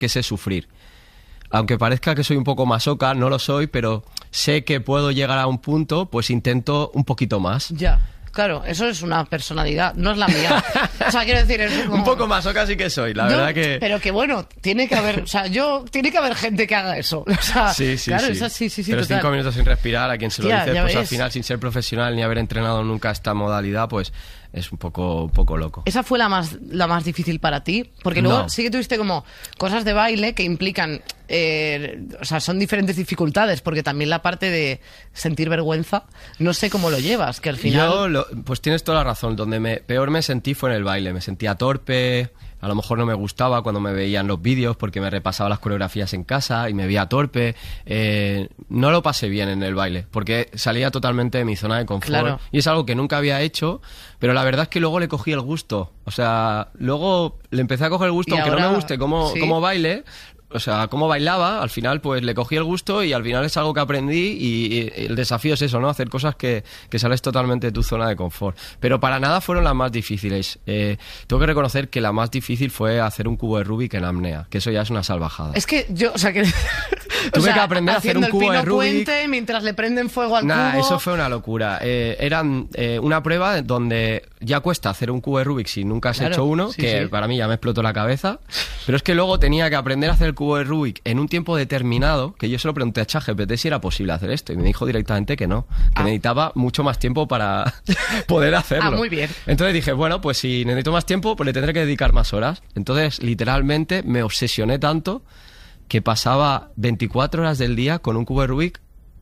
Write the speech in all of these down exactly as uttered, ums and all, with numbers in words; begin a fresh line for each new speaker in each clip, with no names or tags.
que sé sufrir. Aunque parezca que soy un poco masoca, no lo soy, pero sé que puedo llegar a un punto, pues intento un poquito más.
Ya. Claro, eso es una personalidad, no es la mía. O sea, quiero decir... Es como...
Un poco masoca sí que soy, la
no,
verdad que...
Pero que bueno, tiene que haber... O sea, yo... Tiene que haber gente que haga eso. O sea,
sí, sí,
claro,
sí.
Esa, sí, sí, sí,
pero
total.
cinco minutos sin respirar, a quien se lo
Tía,
dice, pues
ves.
al final, sin ser profesional ni haber entrenado nunca esta modalidad, pues es un poco, un poco loco.
¿Esa fue la más, la más difícil para ti? Porque luego
no.
sí que tuviste como cosas de baile que implican... Eh, o sea, son diferentes dificultades, porque también la parte de sentir vergüenza, no sé cómo lo llevas, que al final...
Yo, lo, pues tienes toda la razón, donde me, peor me sentí fue en el baile, me sentía torpe, a lo mejor no me gustaba cuando me veían los vídeos porque me repasaba las coreografías en casa y me veía torpe, eh, no lo pasé bien en el baile, porque salía totalmente de mi zona de confort,
claro.
Y es algo que nunca había hecho, pero la verdad es que luego le cogí el gusto, o sea, luego le empecé a coger el gusto,
y
aunque
ahora,
no me guste cómo,
¿sí?
cómo baile. O sea, cómo bailaba, al final pues le cogí el gusto y al final es algo que aprendí y, y el desafío es eso, ¿no? Hacer cosas que, que sales totalmente de tu zona de confort. Pero para nada fueron las más difíciles. Eh, tengo que reconocer que la más difícil fue hacer un cubo de Rubik en apnea, que eso ya es una salvajada.
Es que yo, o sea, que...
Tuve
o sea,
que aprender a hacer un cubo
el
de Rubik.
puente mientras le prenden fuego al
nah,
cubo.
Eso fue una locura. Eh, eran eh, una prueba donde ya cuesta hacer un cubo de Rubik si nunca has
claro,
hecho uno,
sí,
que
sí.
para mí ya me explotó la cabeza. Pero es que luego tenía que aprender a hacer el cubo de Rubik en un tiempo determinado, que yo se lo pregunté a ChatGPT si era posible hacer esto, y me dijo directamente que no, que
ah.
necesitaba mucho más tiempo para poder hacerlo.
Ah, muy bien.
Entonces dije, bueno, pues si necesito más tiempo, pues le tendré que dedicar más horas. Entonces, literalmente, me obsesioné tanto que pasaba veinticuatro horas del día con un cubo de Rubik,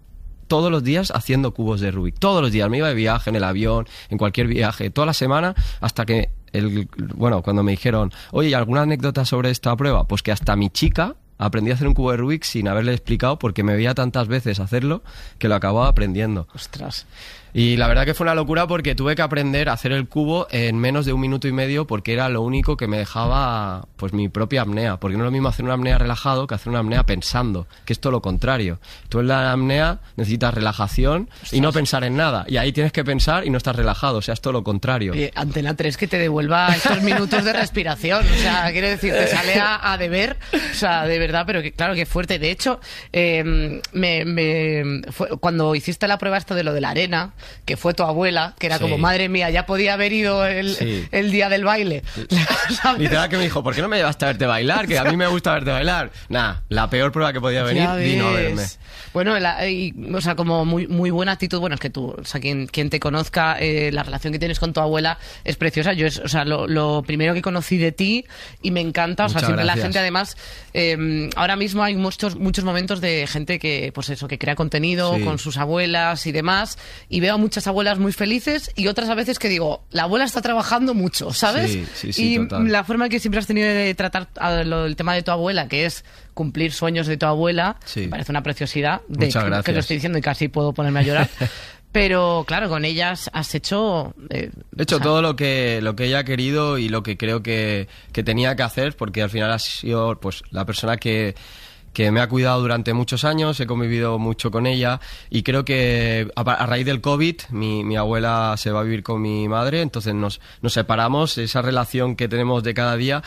todos los días haciendo cubos de Rubik. Todos los días. Me iba de viaje, en el avión, en cualquier viaje, toda la semana, hasta que, el, bueno, cuando me dijeron, oye, ¿alguna anécdota sobre esta prueba? Pues que hasta mi chica aprendí a hacer un cubo de Rubik sin haberle explicado, porque me veía tantas veces hacerlo que lo acababa aprendiendo.
Ostras.
Y la verdad que fue una locura porque tuve que aprender a hacer el cubo en menos de un minuto y medio, porque era lo único que me dejaba pues mi propia apnea, porque no es lo mismo hacer una apnea relajado que hacer una apnea pensando, que es todo lo contrario. Tú en la apnea necesitas relajación. Ostras. Y no pensar en nada, y ahí tienes que pensar y no estás relajado, o sea, es todo lo contrario.
Oye, Antena tres que te devuelva estos minutos de respiración, o sea, quiero decir, te sale a, a deber, o sea, de verdad, pero que, claro que fuerte. De hecho, eh, me, me fue, cuando hiciste la prueba esto de lo de la arena, que fue tu abuela, que era sí. como, madre mía, ya podía haber ido el, sí. el día del baile.
Literal que me dijo, ¿por qué no me llevaste a verte bailar? Que a mí me gusta verte bailar. Nah, la peor prueba que podía venir, vino a verme.
Bueno, la, y, o sea, como muy, muy buena actitud. Bueno, es que tú, o sea, quien, quien te conozca, eh, la relación que tienes con tu abuela es preciosa. Yo es, o sea, lo, lo primero que conocí de ti y me encanta, o
Muchas
sea, siempre
gracias.
La gente además, eh, ahora mismo hay muchos, muchos momentos de gente que, pues eso, que crea contenido sí. con sus abuelas y demás, y veo a muchas abuelas muy felices y otras a veces que digo, la abuela está trabajando mucho, ¿sabes?
Sí, sí, sí,
y
total.
La forma que siempre has tenido de tratar a lo, el tema de tu abuela, que es cumplir sueños de tu abuela,
sí.
me parece una preciosidad, de
Muchas
que,
gracias.
que lo estoy diciendo y casi puedo ponerme a llorar. Pero claro, con ellas has hecho... Eh,
He hecho
o sea,
todo lo que, lo que ella ha querido y lo que creo que, que tenía que hacer, porque al final ha sido pues la persona que... que me ha cuidado durante muchos años, he convivido mucho con ella y creo que a, a raíz del COVID mi, mi abuela se va a vivir con mi madre, entonces nos, nos separamos, esa relación que tenemos de cada día,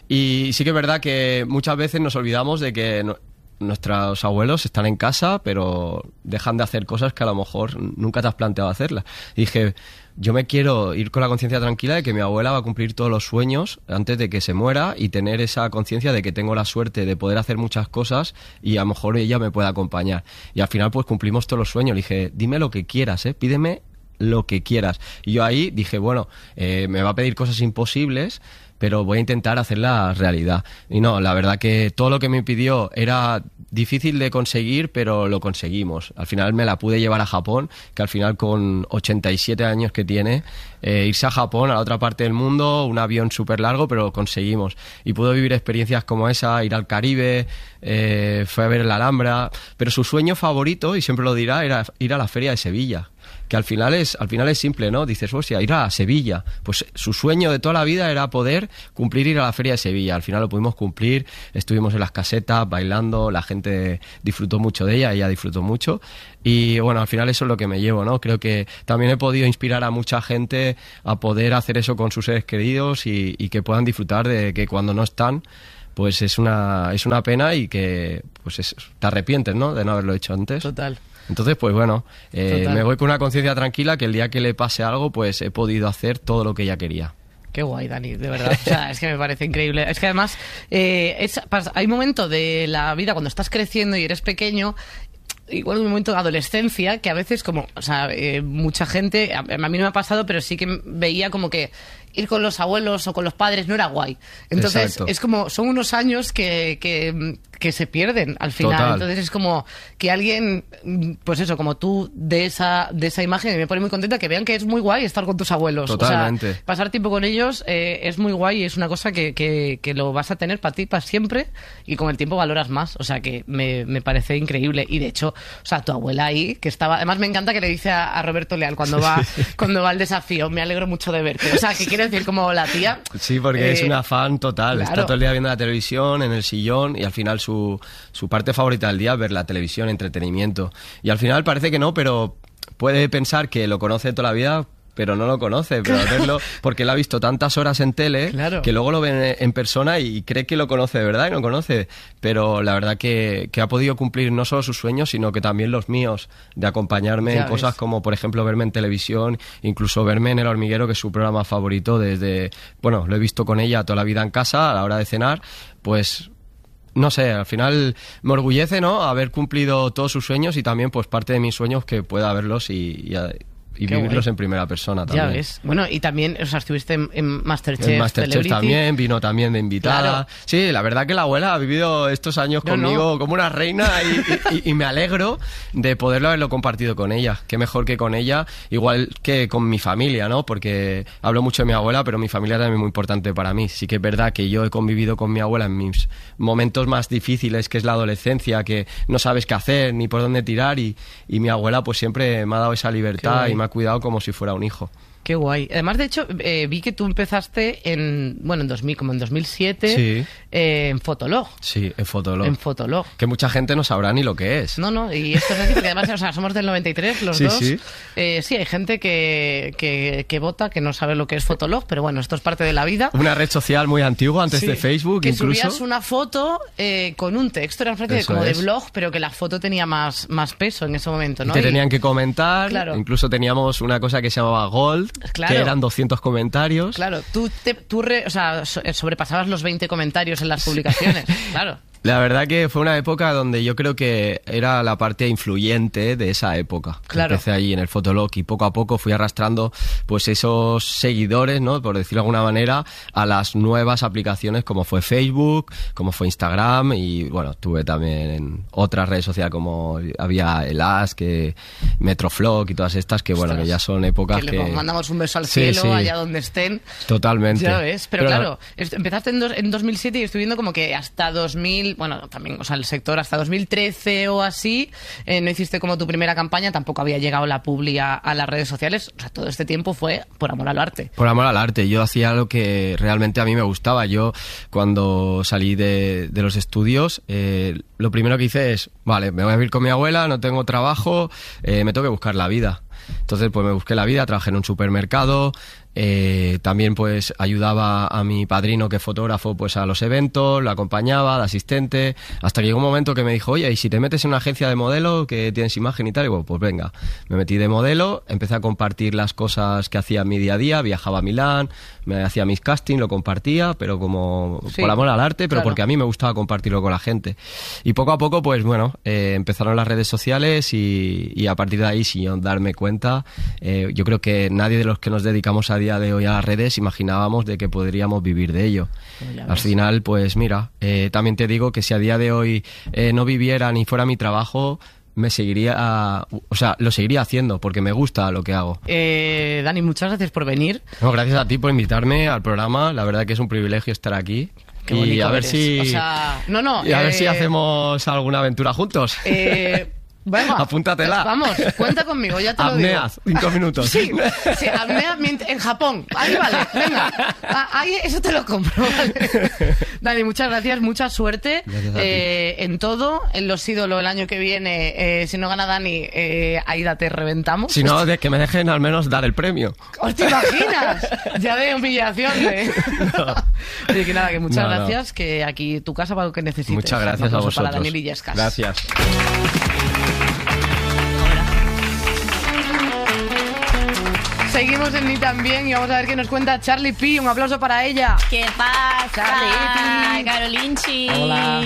y sí que es verdad que muchas veces nos olvidamos de que no, nuestros abuelos están en casa pero dejan de hacer cosas que a lo mejor nunca te has planteado hacerlas. Y dije, yo me quiero ir con la conciencia tranquila de que mi abuela va a cumplir todos los sueños antes de que se muera y tener esa conciencia de que tengo la suerte de poder hacer muchas cosas y a lo mejor ella me puede acompañar. Y al final pues cumplimos todos los sueños. Le dije, dime lo que quieras, ¿eh? Pídeme lo que quieras. Y yo ahí dije, bueno, eh, me va a pedir cosas imposibles, pero voy a intentar hacerla realidad. Y no, la verdad que todo lo que me pidió era difícil de conseguir, pero lo conseguimos. Al final me la pude llevar a Japón, que al final con ochenta y siete años que tiene, eh, irse a Japón, a la otra parte del mundo, un avión súper largo, pero lo conseguimos. Y pudo vivir experiencias como esa, ir al Caribe, eh, fue a ver la Alhambra, pero su sueño favorito, y siempre lo dirá, era ir a la Feria de Sevilla. Que al final es al final es simple, ¿no? Dices, hostia, ir a Sevilla. Pues su sueño de toda la vida era poder cumplir ir a la Feria de Sevilla. Al final lo pudimos cumplir, estuvimos en las casetas bailando, la gente disfrutó mucho de ella, ella disfrutó mucho. Y bueno, al final eso es lo que me llevo, ¿no? Creo que también he podido inspirar a mucha gente a poder hacer eso con sus seres queridos y, y que puedan disfrutar de que cuando no están, pues es una, es una pena y que pues es, te arrepientes, ¿no?, de no haberlo hecho antes.
Total.
Entonces, pues bueno, eh, me voy con una conciencia tranquila que el día que le pase algo, pues he podido hacer todo lo que ella quería.
Qué guay, Dani, de verdad. O sea, es que me parece increíble. Es que además eh, es, hay momentos de la vida cuando estás creciendo y eres pequeño, igual un momento de adolescencia, que a veces como, o sea, eh, mucha gente, a, a mí no me ha pasado, pero sí que veía como que ir con los abuelos o con los padres no era guay. Entonces,
exacto,
es como, son unos años que, que, que se pierden al final.
Total.
Entonces es como que alguien, pues eso, como tú, de esa, de esa imagen, me pone muy contenta que vean que es muy guay estar con tus abuelos.
Totalmente.
O sea, pasar tiempo con ellos eh, es muy guay y es una cosa que, que, que lo vas a tener para ti, para siempre, y con el tiempo valoras más. O sea, que me, me parece increíble. Y de hecho, o sea, tu abuela ahí, que estaba... Además, me encanta que le dice a, a Roberto Leal cuando va, cuando va al desafío, me alegro mucho de verte. O sea, que quiere decir como la tía...
Sí, porque eh, es una fan total.
Claro.
Está todo el día viendo la televisión, en el sillón, y al final su, su parte favorita del día es ver la televisión, entretenimiento. Y al final parece que no, pero puede pensar que lo conoce toda la vida, pero no lo conoce, pero al verlo, porque lo ha visto tantas horas en tele,
claro,
que luego lo ve en persona y cree que lo conoce de verdad y no conoce, pero la verdad que, que ha podido cumplir no solo sus sueños, sino que también los míos, de acompañarme
ya
en
ves.
cosas como, por ejemplo, verme en televisión, incluso verme en El Hormiguero, que es su programa favorito desde, bueno, lo he visto con ella toda la vida en casa, a la hora de cenar, pues... No sé, al final me orgullece, ¿no?, haber cumplido todos sus sueños y también pues parte de mis sueños que pueda verlos y, y, y vivirlos guay. En primera persona también.
Ya ves. Bueno, y también, o sea, estuviste en, en Masterchef.
En Masterchef
Celebrity.
también, vino también de invitada. Claro. Sí, la verdad que la abuela ha vivido estos años no, conmigo no. como una reina y, y, y me alegro de poderlo haberlo compartido con ella. Qué mejor que con ella, igual que con mi familia, ¿no? Porque hablo mucho de mi abuela, pero mi familia también es muy importante para mí. Sí que es verdad que yo he convivido con mi abuela en mis momentos más difíciles, que es la adolescencia, que no sabes qué hacer ni por dónde tirar, y, y mi abuela pues siempre me ha dado esa libertad y me ha cuidado como si fuera un hijo.
Qué guay. Además, de hecho, eh, vi que tú empezaste en, bueno, en dos mil, como en dos mil siete,
sí.
eh, en Fotolog.
Sí, en Fotolog.
En Fotolog.
Que mucha gente no sabrá ni lo que es.
No, no, y esto es así, porque además, o sea, somos del noventa y tres los
sí,
dos.
Sí,
eh, sí, hay gente que, que, que vota, que no sabe lo que es Fotolog, pero bueno, esto es parte de la vida.
Una red social muy antigua, antes sí. de Facebook,
que
incluso.
Que subías una foto eh, con un texto, era una especie de, como es. de blog, pero que la foto tenía más, más peso en ese momento, ¿no?
Y te
y,
tenían que comentar,
claro.
incluso teníamos una cosa que se llamaba Gold,
claro.
que eran doscientos comentarios.
Claro, tú, te, tú re, o sea, sobrepasabas los veinte comentarios en las publicaciones, claro.
La verdad que fue una época donde yo creo que era la parte influyente de esa época.
Claro.
Empecé allí en el Fotolog y poco a poco fui arrastrando pues esos seguidores, ¿no?, por decirlo de alguna manera, a las nuevas aplicaciones como fue Facebook, como fue Instagram, y bueno, tuve también en otras redes sociales como había el As, que Metroflog y todas estas, que bueno, Ostras, que ya son épocas que...
que... le mandamos un beso al cielo, sí, sí. allá donde estén.
Totalmente.
Ya ves, pero, pero claro, empezaste en, dos, en dos mil siete y estoy viendo como que hasta dos mil... Bueno, también, o sea, el sector hasta dos mil trece o así, eh, no hiciste como tu primera campaña, tampoco había llegado la publi a, a las redes sociales, o sea, todo este tiempo fue por amor al arte.
Por amor al arte, yo hacía lo que realmente a mí me gustaba. Yo, cuando salí de, de los estudios, eh, lo primero que hice es, vale, me voy a vivir con mi abuela, no tengo trabajo, eh, me tengo que buscar la vida. Entonces, pues me busqué la vida, trabajé en un supermercado. Eh, también pues ayudaba a mi padrino, que es fotógrafo, pues a los eventos, lo acompañaba de asistente, hasta que llegó un momento que me dijo, oye, ¿y si te metes en una agencia de modelo que tienes imagen y tal? Y bueno, pues venga, me metí de modelo, empecé a compartir las cosas que hacía en mi día a día, viajaba a Milán, me hacía mis castings, lo compartía, pero como sí, por amor al arte, pero claro. porque a mí me gustaba compartirlo con la gente. Y poco a poco, pues bueno, eh, empezaron las redes sociales y, y a partir de ahí, sin darme cuenta, eh, yo creo que nadie de los que nos dedicamos a día de hoy a las redes imaginábamos de que podríamos vivir de ello. Al final, pues mira, eh, también te digo que si a día de hoy eh, no viviera ni fuera mi trabajo, me seguiría, o sea, lo seguiría haciendo porque me gusta lo que hago.
Eh, Dani, muchas gracias por venir.
No, gracias a ti por invitarme al programa, la verdad que es un privilegio estar aquí.
Qué
y a ver
eres.
si
o sea, no, no,
y a
eh,
ver si hacemos alguna aventura juntos.
Eh, Venga,
apúntatela.
Vamos, cuenta conmigo, ya te
apnea,
lo digo.
cinco minutos.
Sí, sí, apnea en Japón. Ahí vale, venga. Ahí, eso te lo compro, vale. Dani, muchas gracias, mucha suerte eh, en todo. En Los Ídolos el año que viene, eh, si no gana Dani, eh, Aida, te reventamos.
Si no, de que me dejen al menos dar el premio.
¿Os te imaginas? Ya de humillación. De... No. Oye, que nada, que muchas
no,
gracias,
no.
que aquí tu casa para lo que necesites.
Muchas gracias a vosotros.
Para Daniel Illescas.
Gracias.
Seguimos en Ni También y vamos a ver qué nos cuenta Charlie P. Un aplauso para ella.
¿Qué pasa,
Charlie?
Carolinchi?
Hola.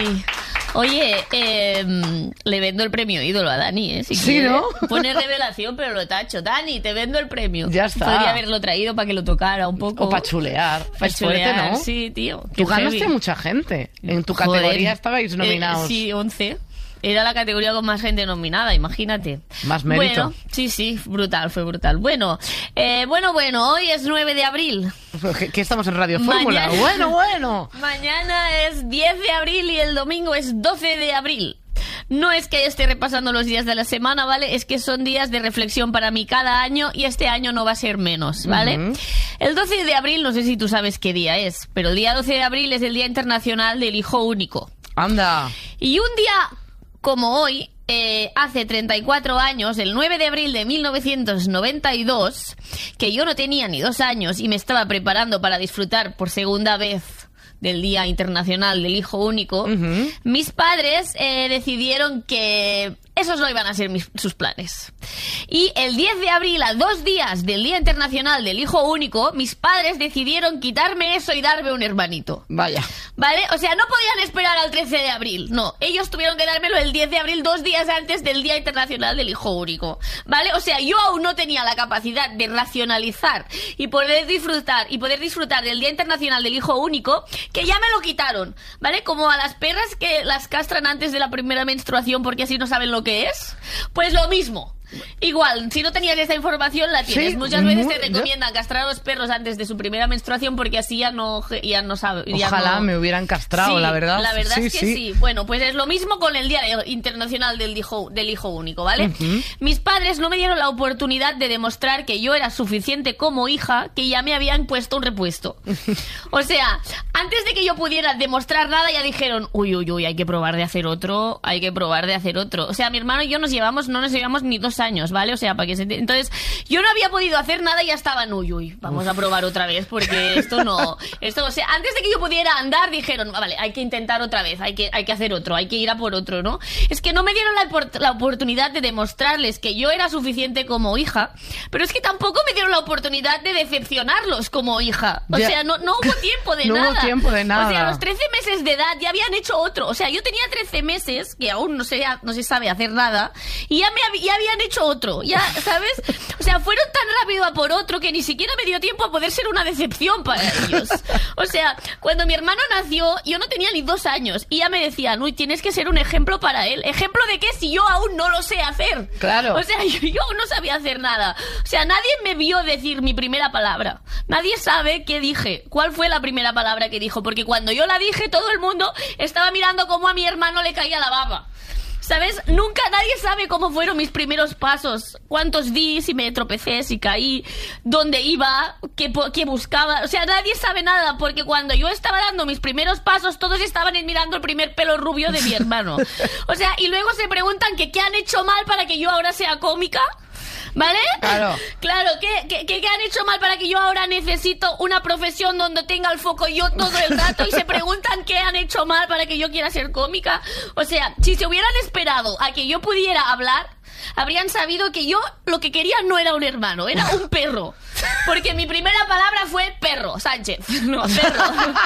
Oye, eh, le vendo el premio ídolo a Dani, ¿eh? Si
sí,
quiere.
¿no?
Pone revelación, pero lo tacho. Dani, te vendo el premio.
Ya está.
Podría haberlo traído para que lo tocara un poco.
O para chulear.
Para chulear,
fuerte, ¿no?
sí, tío.
Tú
Qué
ganaste
heavy.
mucha gente. En tu
Joder.
categoría estabais nominados.
Eh, sí, once. Era la categoría con más gente nominada, imagínate.
Más mérito.
Bueno, sí, sí, brutal, fue brutal. Bueno, eh, bueno, bueno, hoy es nueve de abril.
¿Qué, qué estamos en Radio Fórmula?
Mañana-
Bueno, bueno.
Mañana es diez de abril y el domingo es doce de abril. No es que esté repasando los días de la semana, ¿vale? Es que son días de reflexión para mí cada año y este año no va a ser menos, ¿vale?
Uh-huh.
El doce de abril, no sé si tú sabes qué día es, pero el día doce de abril es el Día Internacional del Hijo Único.
Anda.
Y un día como hoy, eh, hace treinta y cuatro años, el nueve de abril de mil novecientos noventa y dos, que yo no tenía ni dos años y me estaba preparando para disfrutar por segunda vez del Día Internacional del Hijo Único,
Uh-huh.
mis padres eh, decidieron que esos no iban a ser mis, sus planes. Y el diez de abril, a dos días del Día Internacional del Hijo Único, mis padres decidieron quitarme eso y darme un hermanito.
Vaya.
¿Vale? O sea, no podían esperar al trece de abril. No, ellos tuvieron que dármelo el diez de abril, dos días antes del Día Internacional del Hijo Único. ¿Vale? O sea, yo aún no tenía la capacidad de racionalizar y poder disfrutar y poder disfrutar del Día Internacional del Hijo Único, que ya me lo quitaron. ¿Vale? Como a las perras que las castran antes de la primera menstruación porque así no saben lo que es. Pues lo mismo. Igual, si no tenías esta información la tienes.
Sí,
Muchas veces
muy-
te recomiendan castrar a los perros antes de su primera menstruación porque así ya no, ya no saben. ya
Ojalá
no-
me hubieran castrado,
Sí,
la verdad.
La verdad
Sí,
es que
sí.
sí. Bueno, pues es lo mismo con el Día Internacional del Hijo, del hijo Único, ¿vale?
Uh-huh.
Mis padres no me dieron la oportunidad de demostrar que yo era suficiente como hija, que ya me habían puesto un repuesto. O sea, antes de que yo pudiera demostrar nada, ya dijeron, uy, uy, uy, hay que probar de hacer otro, hay que probar de hacer otro. O sea, mi hermano y yo nos llevamos, no nos llevamos ni dos años, ¿vale? O sea, para que se... Entonces, yo no había podido hacer nada y ya estaban, uy, uy, vamos
Uf.
a probar otra vez, porque esto no... Esto, o sea, antes de que yo pudiera andar, dijeron, "Ah, vale, hay que intentar otra vez, hay que, hay que hacer otro, hay que ir a por otro, ¿no?". Es que no me dieron la, opor- la oportunidad de demostrarles que yo era suficiente como hija, pero es que tampoco me dieron la oportunidad de decepcionarlos como hija. O
Ya.
sea, no, no hubo tiempo de
No hubo
nada.
tiempo de nada.
O sea, a los trece meses de edad ya habían hecho otro. O sea, yo tenía trece meses, que aún no se, no se sabe hacer nada, y ya, me, hab- ya habían hecho otro. Ya, ¿sabes? O sea, fueron tan rápido a por otro que ni siquiera me dio tiempo a poder ser una decepción para ellos. O sea, cuando mi hermano nació, yo no tenía ni dos años, y ya me decían, uy, tienes que ser un ejemplo para él. ¿Ejemplo de qué si yo aún no lo sé hacer?
Claro.
O sea, yo, yo aún no sabía hacer nada. O sea, nadie me vio decir mi primera palabra. Nadie sabe qué dije. ¿Cuál fue la primera palabra que dijo? Porque cuando yo la dije, todo el mundo estaba mirando cómo a mi hermano le caía la baba. ¿Sabes? Nunca nadie sabe cómo fueron mis primeros pasos. Cuántos di, si me tropecé, si caí, dónde iba, qué, po- qué buscaba. O sea, nadie sabe nada, porque cuando yo estaba dando mis primeros pasos, todos estaban mirando el primer pelo rubio de mi hermano. O sea, y luego se preguntan que qué han hecho mal para que yo ahora sea cómica. ¿Vale?
Claro.
Claro, ¿qué, qué, qué- qué han hecho mal para que yo ahora necesito una profesión donde tenga el foco yo todo el rato? Y se preguntan qué han hecho mal para que yo quiera ser cómica. O sea, si se hubieran esperado a que yo pudiera hablar, habrían sabido que yo lo que quería no era un hermano, era un perro. Porque mi primera palabra fue perro, Sánchez. No, perro.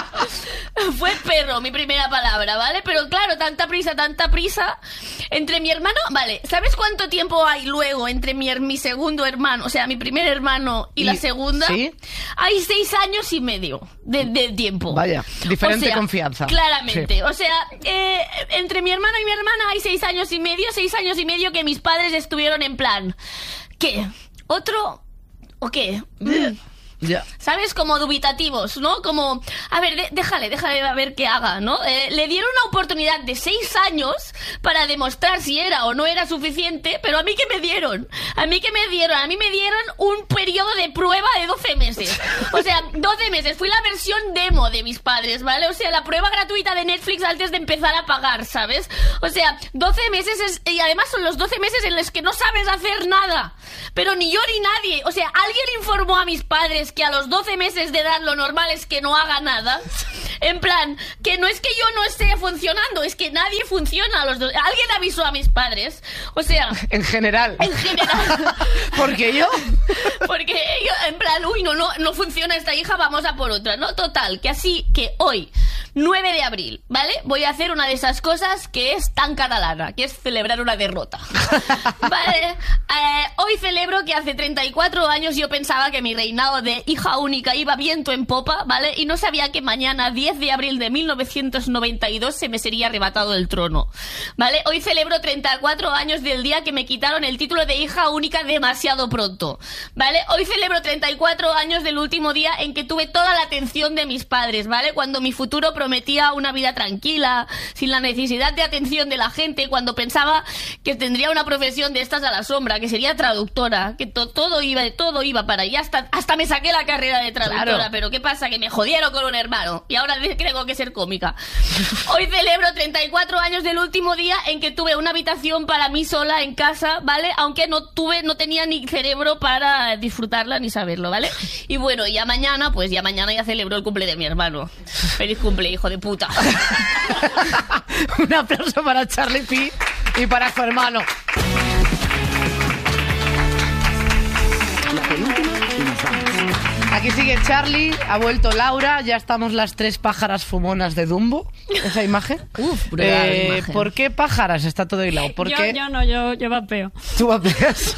Fue perro mi primera palabra, ¿vale? Pero claro, tanta prisa, tanta prisa. Entre mi hermano, vale, ¿sabes cuánto tiempo hay luego entre mi, her- mi segundo hermano, o sea, mi primer hermano y,
Y-
la segunda?
¿sí?
Hay seis años y medio de, de tiempo.
Vaya, diferente
O sea,
confianza.
Claramente.
Sí.
O sea, eh, entre mi hermano y mi hermana hay seis años y medio, seis años y medio que mis padres estuvieron en plan, ¿qué? ¿Otro? ¿O qué? Mm.
Ya.
¿Sabes? Como dubitativos, ¿no? Como, a ver, de- déjale, déjale a ver qué haga, ¿no? Eh, le dieron una oportunidad de seis años para demostrar si era o no era suficiente, pero a mí ¿qué me dieron? A mí ¿qué me dieron? A mí me dieron un periodo de prueba de doce meses. O sea, doce meses. Fui la versión demo de mis padres, ¿vale? O sea, la prueba gratuita de Netflix antes de empezar a pagar, ¿sabes? O sea, doce meses es, y además son los doce meses en los que no sabes hacer nada. Pero ni yo ni nadie. O sea, ¿alguien informó a mis padres que a los doce meses de edad lo normal es que no haga nada? En plan, que no es que yo no esté funcionando, es que nadie funciona a los dos. ¿Alguien avisó a mis padres? O sea...
En general.
En general.
Porque yo...
Porque yo, en plan, uy, no, no, no funciona esta hija, vamos a por otra, ¿no? Total, que así que hoy, nueve de abril, ¿vale? Voy a hacer una de esas cosas que es tan catalana, que es celebrar una derrota. ¿Vale? Eh, hoy celebro que hace treinta y cuatro años yo pensaba que mi reinado de hija única iba viento en popa, ¿vale? Y no sabía que mañana, diez de abril de mil novecientos noventa y dos, se me sería arrebatado el trono, ¿vale? Hoy celebro treinta y cuatro años del día que me quitaron el título de hija única demasiado pronto, ¿vale? Hoy celebro treinta y cuatro años del último día en que tuve toda la atención de mis padres, ¿vale? Cuando mi futuro prometía una vida tranquila, sin la necesidad de atención de la gente, cuando pensaba que tendría una profesión de estas a la sombra, que sería traductora, que to- todo iba todo iba para allá, hasta, hasta me saqué la carrera de traductora,
Claro.
pero ¿qué pasa? Que me jodieron con un hermano y ahora tengo que ser cómica. Hoy celebro treinta y cuatro años del último día en que tuve una habitación para mí sola en casa, ¿vale? Aunque no tuve, no tenía ni cerebro para disfrutarla ni saberlo, ¿vale? Y bueno, ya mañana, pues ya mañana ya celebro el cumple de mi hermano. Feliz cumple, hijo de puta.
Un aplauso para Charlie P y para su hermano.
La penúltima y nos vamos.
Aquí sigue Charlie, ha vuelto Laura, ya estamos las tres pájaras fumonas de Dumbo. ¿Esa imagen?
Uf, brutal
Eh,
imagen.
¿Por qué pájaras? Está todo hilado. ¿Por
yo,
qué?
yo no, yo, yo vapeo.
Tú vapeas.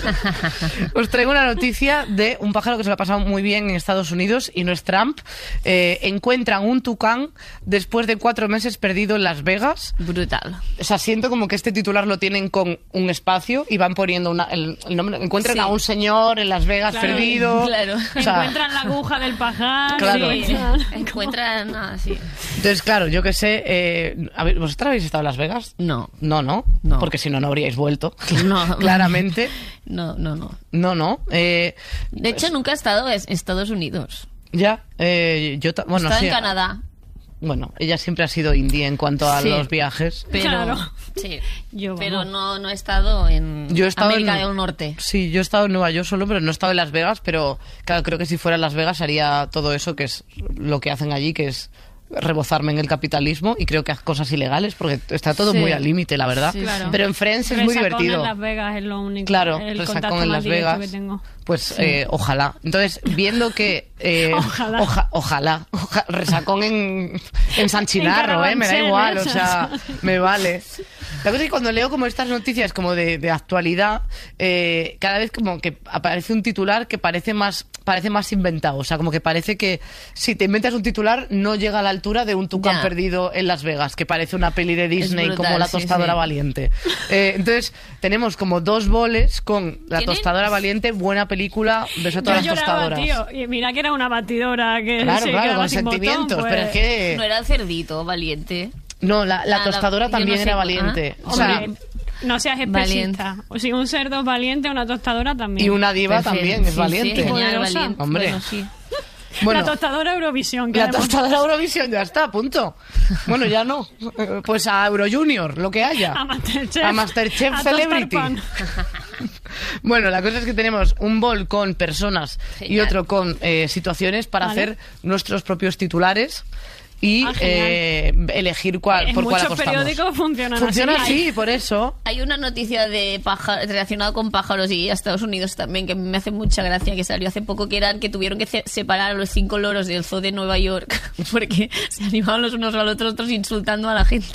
Os traigo una noticia de un pájaro que se lo ha pasado muy bien en Estados Unidos y no es Trump. Eh, encuentran un tucán después de cuatro meses perdido en Las Vegas.
Brutal.
O sea, siento como que este titular lo tienen con un espacio y van poniendo una, el, el nombre. Encuentran
Sí.
a un señor en Las Vegas
Claro,
perdido.
claro.
O sea,
Encuentran la aguja del pajar.
Claro.
Sí,
encuentran-
encuentran así.
entonces, claro, yo que sé. Eh, a ver, ¿vosotros habéis estado en Las Vegas?
No.
No, no.
No.
Porque si no, no habríais vuelto.
No.
Claramente.
No, no, no.
No, no. Eh,
De hecho, nunca he estado en Estados Unidos.
ya. Eh, yo ta-
He
bueno,
estado
sí,
en Canadá.
Bueno, ella siempre ha sido indie en cuanto a
Sí.
los viajes.
Pero,
Claro.
sí.
Yo,
pero
vamos.
no, no he estado en
Yo he estado
América
en-
del Norte.
Sí, yo he estado en Nueva York solo, pero no he estado en Las Vegas, pero claro, creo que si fuera en Las Vegas haría todo eso, que es lo que hacen allí, que es rebozarme en el capitalismo, y creo que haz cosas ilegales, porque está todo
Sí.
muy al límite, la verdad.
Sí,
Claro.
Pero en Friends es muy
Resacón
divertido.
en Las Vegas es lo único.
Claro,
el
resacón
contacto
en
más
Las
directo
Vegas.
que tengo.
Pues eh, ojalá. Entonces, viendo que... eh,
Ojalá.
oja- ojalá. Oja- resacón en, en San Chinarro,
En
eh, me da
Carabanchel,
igual,
¿eh?
o sea, me vale. La cosa es que cuando leo como estas noticias como de, de actualidad, eh, cada vez como que aparece un titular que parece más parece más inventado. O sea, como que parece que si te inventas un titular no llega a la altura de un tucán
Ya.
perdido en Las Vegas, que parece una peli de Disney
brutal,
como La
sí,
tostadora
sí.
valiente. Eh, entonces, tenemos como dos boles con La
¿Tienen?
tostadora valiente, buena película, beso a
Yo
todas las
lloraba,
tostadoras.
tío. Y mira que era una batidora que
Claro,
se
claro,
quedaba
con
sin botón,
sentimientos,
pues.
pero es que...
No era el cerdito valiente.
No, la, la
Ah, la-
tostadora
yo
también
no sé-
era valiente.
ah,
O sea,
Hombre, no seas
Valiente.
especista. O si un cerdo es valiente, una tostadora también.
y una diva
Perfecto.
también es
Sí,
valiente.
Sí, genial,
Poderosa.
valiente.
Hombre.
Bueno, sí.
Bueno,
La tostadora Eurovisión. que
la
haremos.
tostadora Eurovisión ya está, punto. Bueno, ya no. Eh, Pues a Euro Junior, lo que haya.
A Masterchef.
A Masterchef
A tostar
Celebrity.
pan.
Bueno, la cosa es que tenemos un bol con personas y
Genial.
otro con eh, situaciones para
Vale.
hacer nuestros propios titulares y
Ah, genial.
eh, elegir cuál,
En
por cuál
muchos
apostamos.
periódicos funcionan
Funciona
así.
así, por eso.
Hay una noticia de pájaros relacionada con pájaros y a Estados Unidos también que me hace mucha gracia, que salió hace poco, que eran que tuvieron que ce- separar a los cinco loros del zoo de Nueva York porque se animaban los unos a los otros, otros insultando a la gente.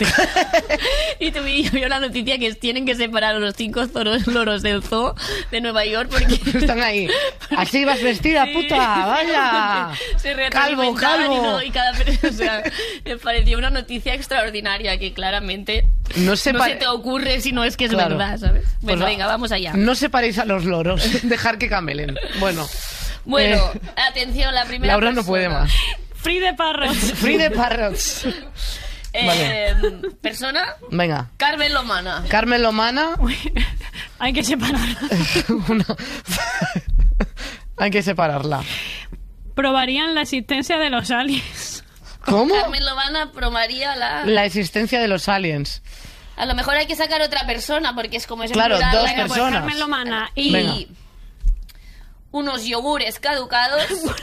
Y tuve yo vi una noticia que tienen que separar a los cinco zoros- loros del zoo de Nueva York porque
Están ahí. Así vas vestida,
Sí,
puta, vaya.
se
Calvo,
retroalimentaban y,
calvo.
no, y cada o sea, me pareció una noticia extraordinaria que claramente
No se
no
pare-
se te ocurre si no es que es
Claro.
verdad, ¿sabes? Bueno,
Pues va-
venga, vamos allá.
No separéis a los loros, dejar que camelen. Bueno,
Bueno,
Eh,
atención, la primera
Laura no
persona.
puede más.
Free de Parrots.
Free de Parrots.
Eh, Persona,
Venga.
Carmen Lomana.
Carmen Lomana.
Hay que separarla.
Una- Hay que separarla.
Probarían la existencia de los aliens.
¿Cómo?
Carmen Lomana probaría la...
La existencia de los aliens.
A lo mejor hay que sacar otra persona porque es como es en
Claro,
plural,
dos
venga, pues,
personas.
Carmen Lomana y...
Y
Venga.
unos yogures caducados.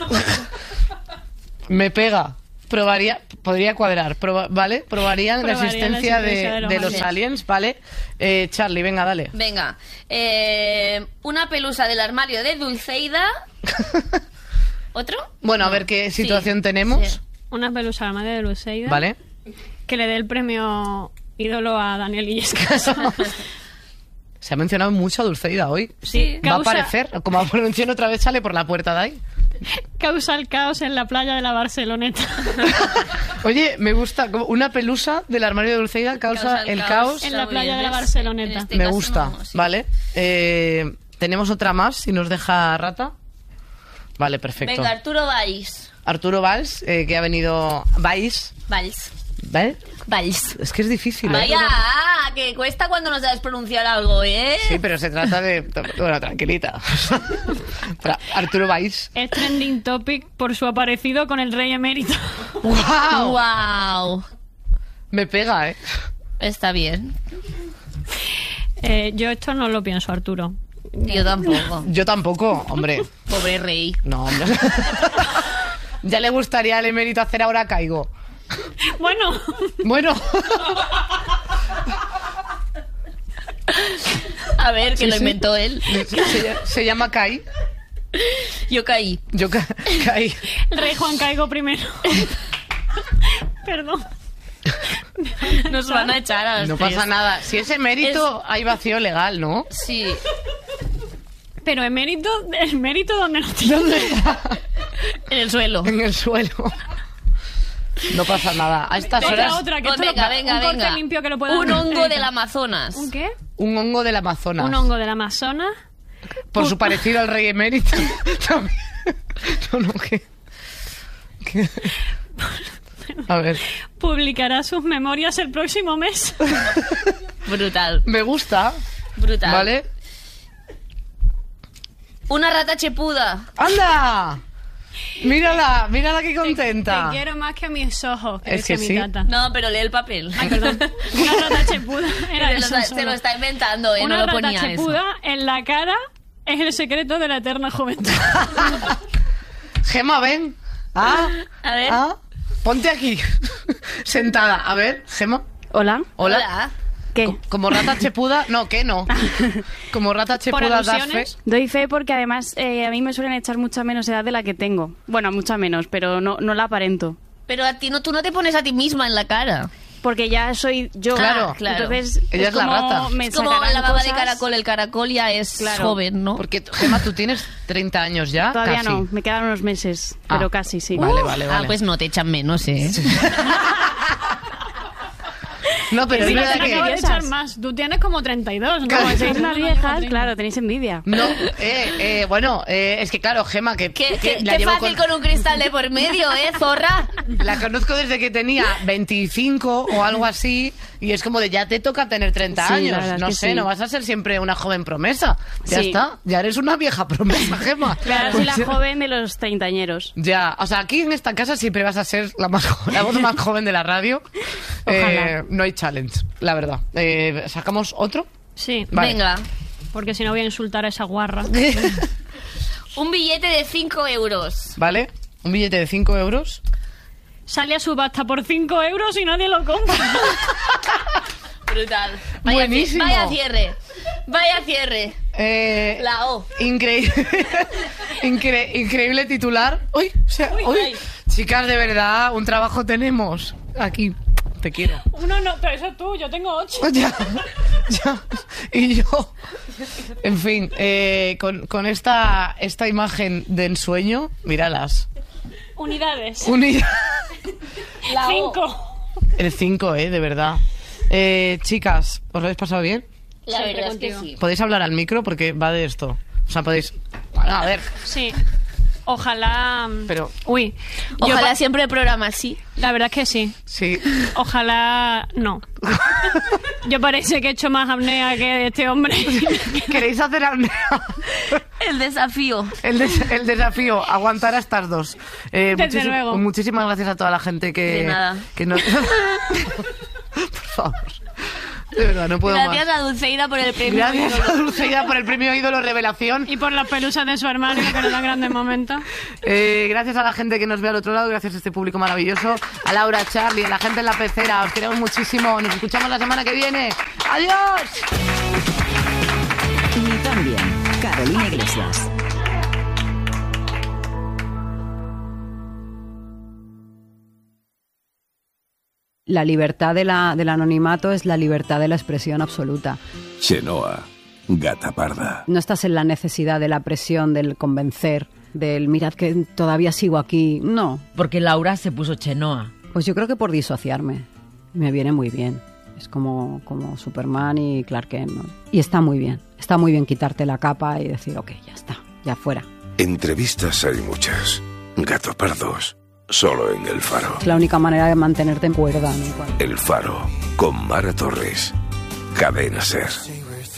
Me pega. Probaría, podría cuadrar, proba- ¿vale? Probarían la
Probarían
existencia,
la existencia
de,
de los
de los
aliens.
aliens, ¿vale? Eh, Charlie, venga, dale.
Venga, eh, una pelusa del armario de Dulceida. ¿Otro?
Bueno, a
No.
ver qué
Sí,
situación tenemos,
sí.
Una pelusa a la madre de Luceida.
¿vale?
Que le dé el premio ídolo a Daniel Illescas.
Se ha mencionado mucho a Dulceida hoy.
Sí.
Va a
Causa-
aparecer, como menciono otra vez, sale por la puerta de ahí.
Causa el caos en la playa de la Barceloneta.
Oye, me gusta, como una pelusa del armario de Dulceida causa,
Causa
el caos.
En la
Está muy
playa
bien,
de la
¿ves?
Barceloneta.
En este
Me
caso
gusta,
no, sí.
¿vale? Eh, Tenemos otra más, si nos deja Rata. Vale, perfecto.
Venga, Arturo Valls.
Arturo Valls, eh, que ha venido... Valls,
Valls.
¿vale?
Valls.
Es que es difícil, ¿eh?
Vaya, que cuesta cuando no sabes pronunciar algo, ¿eh?
Sí, pero se trata de... Bueno, tranquilita. Pero Arturo Valls.
Es trending topic por su aparecido con el rey emérito.
¡Wow!
Wow.
Me pega, ¿eh?
Está bien.
Eh, yo esto no lo pienso, Arturo.
Yo tampoco.
Yo tampoco, hombre.
Pobre rey.
No, hombre. Ya le gustaría al emérito hacer ahora caigo.
Bueno,
Bueno.
A ver, que
Sí,
lo
sí.
inventó él.
Se, se llama Kai.
Yo caí.
Yo ca- caí.
el rey Juan Caigo primero. Perdón.
Nos van a echar a los
No
tres.
pasa nada. Si es emérito, hay vacío legal, ¿no?
Sí.
Pero emérito, el mérito donde lo tiene.
¿Dónde está?
En el suelo.
En el suelo. No pasa nada. A estas
Otra,
horas,
otra, que
Pues
esto lo-
venga, venga,
un corte
venga.
limpio que lo pueda
Un hongo
editar.
del Amazonas.
¿Un qué?
un hongo del Amazonas.
Un hongo del Amazonas
Por su parecido al rey emérito. También. No, no, ¿qué? ¿Qué? A ver.
publicará sus memorias el próximo mes.
Brutal.
Me gusta.
Brutal.
¿Vale?
Una rata chepuda.
¡Anda! Mírala, mírala qué
Te
contenta.
quiero más que a mis ojos, que
Es que
decía mi
sí.
tata.
No, pero lee el papel.
Ay, perdón. Una rata chepuda era
se, lo
eso
está,
solo.
se lo está inventando, ¿eh?
Una
no lo
rata
ponía
chepuda
eso.
en la cara es el secreto de la eterna juventud.
Gema, ven. Ah,
A ver.
ah. Ponte aquí. Sentada. A ver, Gema.
Hola.
Hola.
Hola.
¿Qué?
Co- Como rata chepuda. No, ¿qué no? Como rata
Por
chepuda das fe.
alusiones.
Doy fe porque además eh, a mí me suelen echar mucha menos edad de la que tengo. Bueno, mucha menos, pero no, no la aparento.
Pero a ti no, tú no te pones a ti misma en la cara.
Porque ya soy yo.
Claro,
claro.
Entonces,
Ella es la
como
rata.
me
Es como
sacarán
la baba de
cosas.
caracol. El caracol ya es
Claro.
joven, ¿no?
Porque, Gema, tú tienes treinta años ya.
Todavía
casi.
no, me quedan unos meses,
Ah.
pero casi sí.
Vale, vale, vale.
Ah, pues no te echan menos, ¿eh?
No, pero
Sí,
es
No
verdad
te
que-
acabo de
nerviosas.
echar más. Tú tienes como treinta y dos, ¿no?
Claro,
Sois
Sois unas viejas, claro, tenéis envidia.
No, eh, eh, bueno, eh, es que claro, Gema, que,
Qué,
que
qué-
la
qué
llevo
fácil con... un cristal de por medio, ¿eh, zorra?
La conozco desde que tenía veinticinco o algo así, y es como de ya te toca tener treinta
Sí, la
años.
verdad es
No
que
sé,
sí.
no vas a ser siempre una joven promesa. Ya
Sí.
está, ya eres una vieja promesa, Gema.
Claro, soy la
Pues ya-
joven de los treintañeros.
Ya, o sea, aquí en esta casa siempre vas a ser la más jo- la voz más joven de la radio.
Ojalá.
Eh, no hay challenge, la verdad. Eh, ¿Sacamos otro?
Sí,
Vale.
Venga.
porque si no voy a insultar a esa guarra.
Un billete de cinco euros.
¿Vale? Un billete de cinco euros.
Sale a subasta por cinco euros y nadie lo compra.
Brutal. Vaya
Buenísimo.
cie- Vaya cierre. Vaya cierre.
Eh,
La O.
Increíble. Incre- increíble titular. Uy, o sea, uy.
ay.
Chicas, de verdad, un trabajo tenemos aquí. Te quiero.
Uno no, pero eso tú, yo tengo ocho.
Ya, ya. Y yo. En fin, eh, con, con esta, esta imagen de ensueño, míralas.
Unidades.
Unidad.
La O.
Cinco.
El cinco, eh, de verdad. Eh, chicas, ¿os lo habéis pasado bien?
La
Siempre
verdad es que
contigo.
sí.
Podéis hablar al micro porque va de esto. O sea, podéis. Bueno, a ver.
Sí. Ojalá...
Pero...
Uy.
Ojalá
yo,
siempre el programa así.
La verdad es que sí.
Sí.
Ojalá no. Yo parece que he hecho más apnea que este hombre.
¿Queréis hacer apnea?
El desafío.
El, des- el desafío, aguantar a estas dos. Eh,
Desde
muchísim-
luego.
Muchísimas gracias a toda la gente que...
De nada.
Que nos... Por favor. De verdad, no puedo
Gracias
más.
a Dulceida por el premio.
Gracias a Dulceida por el premio Ídolo Revelación.
Y por las pelusas de su armario, que nos dan grandes momentos.
Eh, gracias a la gente que nos ve al otro lado, gracias a este público maravilloso, a Laura, a Charlie, a la gente en la pecera, os queremos muchísimo, nos escuchamos la semana que viene. ¡Adiós!
Ni tan bien. Carolina Iglesias.
La libertad de la, del anonimato es la libertad de la expresión absoluta.
Chenoa, gata parda.
No estás en la necesidad de la presión, del convencer, del mirad que todavía sigo aquí. No.
Porque Laura se puso Chenoa.
Pues yo creo que por disociarme. Me viene muy bien. Es como, como Superman y Clark Kent, ¿no? Y está muy bien. Está muy bien quitarte la capa y decir, ok, ya está, ya fuera.
Entrevistas hay muchas. Gato pardos. Solo en El Faro.
Es la única manera de mantenerte en cuerda, ¿no?
El Faro, con Mara Torres. Cadena Ser.